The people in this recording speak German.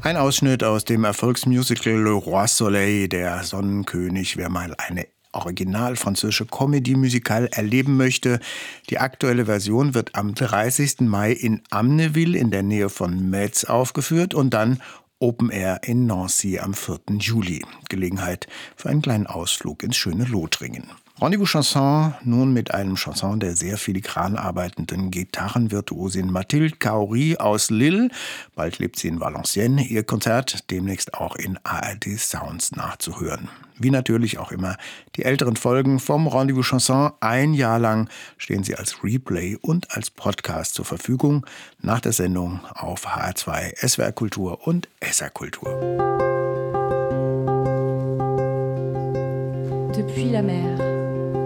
Ein Ausschnitt aus dem Erfolgsmusical Le Roi Soleil, der Sonnenkönig. Wer mal eine original französische Comédie-Musical erleben möchte. Die aktuelle Version wird am 30. Mai in Amneville in der Nähe von Metz aufgeführt und dann Open Air in Nancy am 4. Juli. Gelegenheit für einen kleinen Ausflug ins schöne Lothringen. Rendez-vous Chanson nun mit einem Chanson der sehr filigran arbeitenden Gitarrenvirtuosin Mathilde Kaori aus Lille. Bald lebt sie in Valenciennes. Ihr Konzert demnächst auch in ARD Sounds nachzuhören. Wie natürlich auch immer die älteren Folgen vom Rendez-vous Chanson. Ein Jahr lang stehen sie als Replay und als Podcast zur Verfügung. Nach der Sendung auf HR2, SWR Kultur und SR Kultur. Depuis la mer.